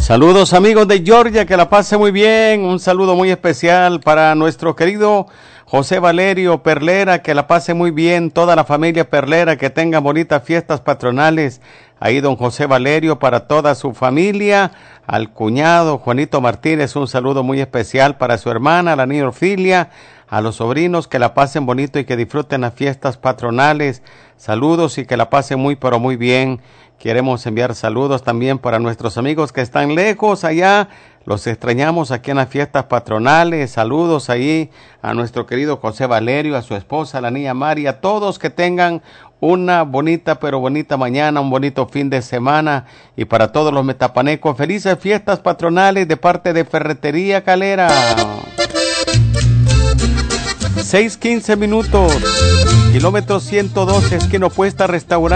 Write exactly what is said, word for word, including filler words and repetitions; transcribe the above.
Saludos amigos de Georgia, que la pase muy bien. Un saludo muy especial para nuestro querido José Valerio Perlera, que la pase muy bien. Toda la familia Perlera, que tenga bonitas fiestas patronales. Ahí don José Valerio para toda su familia. Al cuñado Juanito Martínez, un saludo muy especial para su hermana, la niña Orfilia. A los sobrinos, que la pasen bonito y que disfruten las fiestas patronales. Saludos y que la pasen muy pero muy bien. Queremos enviar saludos también para nuestros amigos que están lejos allá. Los extrañamos aquí en las fiestas patronales. Saludos ahí a nuestro querido José Valerio, a su esposa, la niña María, a todos que tengan una bonita pero bonita mañana, un bonito fin de semana. Y para todos los metapanecos, felices fiestas patronales de parte de Ferretería Calera. seis quince minutos, kilómetro ciento doce, esquina opuesta, restaurante